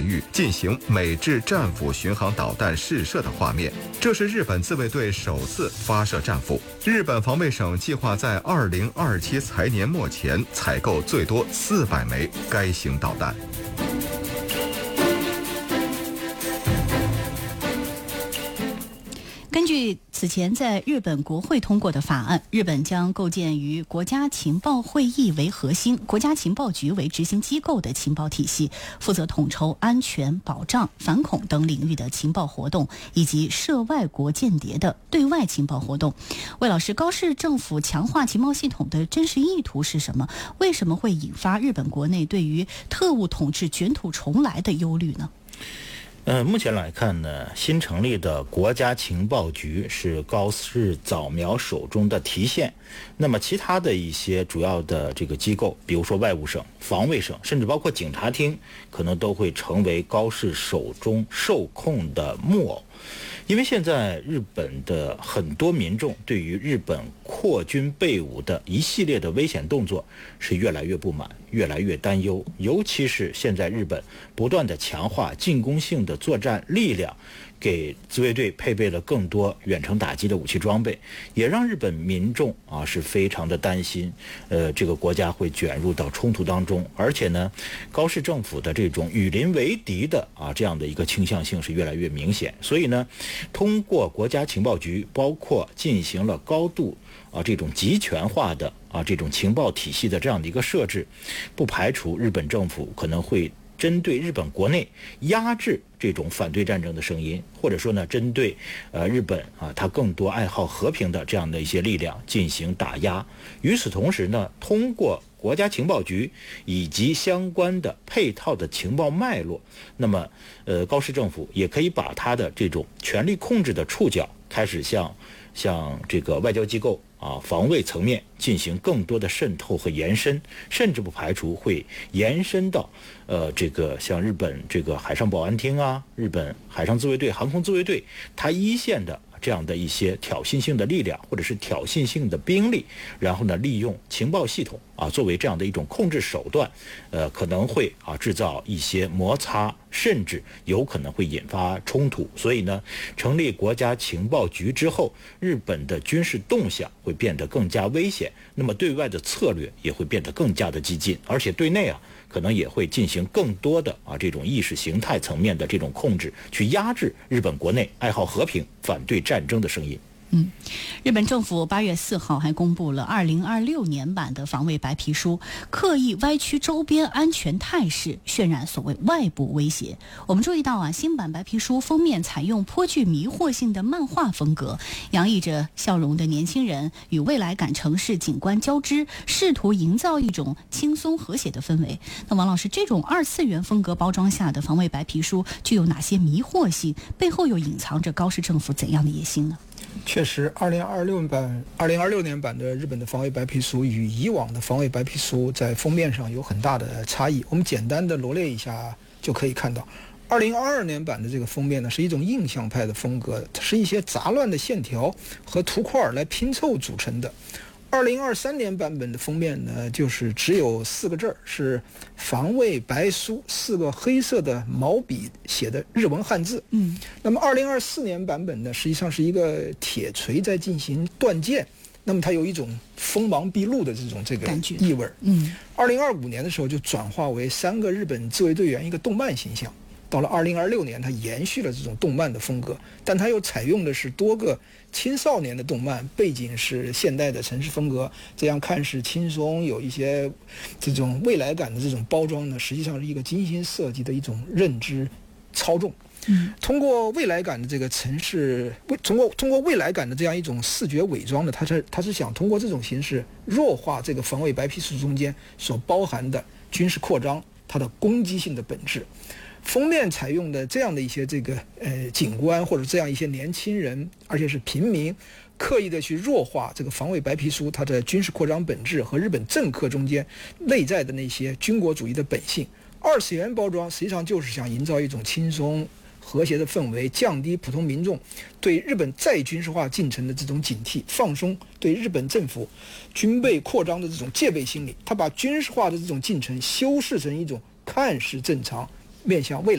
海域进行美制战斧巡航导弹试射的画面。这是日本自卫队首次发射战斧。日本防卫省计划在2027财年末前采购最多400枚该型导弹。 根据此前在日本国会通过的法案，日本将构建以国家情报会议为核心、国家情报局为执行机构的情报体系，负责统筹安全保障、反恐等领域的情报活动，以及涉外国间谍的对外情报活动。魏老师，高市政府强化情报系统的真实意图是什么？为什么会引发日本国内对于特务统治卷土重来的忧虑呢？ 目前来看呢，新成立的国家情报局是高市早苗手中的提线。那么其他的一些主要的这个机构，比如说外务省、防卫省，甚至包括警察厅，可能都会成为高市手中受控的木偶。因为现在日本的很多民众对于日本扩军备武的一系列的危险动作是越来越不满，越来越担忧，尤其是现在日本不断的强化进攻性的作战力量，给自卫队配备了更多远程打击的武器装备，也让日本民众是非常的担心，这个国家会卷入到冲突当中，而且呢，高市政府的这种与邻为敌的这样的一个倾向性是越来越明显，所以呢，通过国家情报局，包括进行了高度这种集权化的这种情报体系的这样的一个设置，不排除日本政府可能会针对日本国内压制这种反对战争的声音，或者说呢，针对日本它更多爱好和平的这样的一些力量进行打压。与此同时呢，通过国家情报局以及相关的配套的情报脉络，那么高市政府也可以把它的这种权力控制的触角开始向这个外交机构防卫层面进行更多的渗透和延伸，甚至不排除会延伸到这个像日本这个海上保安厅日本海上自卫队、航空自卫队，它一线的这样的一些挑衅性的力量或者是挑衅性的兵力，然后呢，利用情报系统作为这样的一种控制手段，可能会制造一些摩擦，甚至有可能会引发冲突。所以呢，成立国家情报局之后，日本的军事动向会变得更加危险，那么对外的策略也会变得更加的激进，而且对内可能也会进行更多的这种意识形态层面的这种控制，去压制日本国内爱好和平、反对战争的声音。 日本政府8月4号还公布了2026年版的防卫白皮书，刻意歪曲周边安全态势，渲染所谓外部威胁。我们注意到新版白皮书封面采用颇具迷惑性的漫画风格，洋溢着笑容的年轻人与未来感城市景观交织，试图营造一种轻松和谐的氛围。那王老师，这种二次元风格包装下的防卫白皮书具有哪些迷惑性？背后又隐藏着高市政府怎样的野心呢？ 确实，2026年版的日本的防卫白皮书与以往的防卫白皮书在封面上有很大的差异。我们简单的罗列一下就可以看到，2022年版的这个封面呢，是一种印象派的风格，它是一些杂乱的线条和图块来拼凑组成的。2023年版本的封面呢，就是只有4个字，是防卫白书4个黑色的毛笔写的日文汉字。那么2024年版本呢，实际上是一个铁锤在进行断剑，那么它有一种锋芒毕露的这个意味。2025年的时候就转化为3个日本自卫队员一个动漫形象。到了2026年，它延续了这种动漫的风格，但它又采用的是多个青少年的动漫，背景是现代的城市风格，这样看似轻松，有一些这种未来感的这种包装呢，实际上是一个精心设计的一种认知操纵。通过未来感的这个城市，通过未来感的这样一种视觉伪装呢，它是想通过这种形式弱化这个防卫白皮书中间所包含的军事扩张它的攻击性的本质。封面采用的这样的一些警官或者这样一些年轻人，而且是平民，刻意的去弱化这个防卫白皮书它的军事扩张本质和日本政客中间内在的那些军国主义的本性。二次元包装实际上就是想营造一种轻松和谐的氛围，降低普通民众对日本再军事化进程的这种警惕，放松对日本政府军备扩张的这种戒备心理。他把军事化的这种进程修饰成一种看似正常面向未来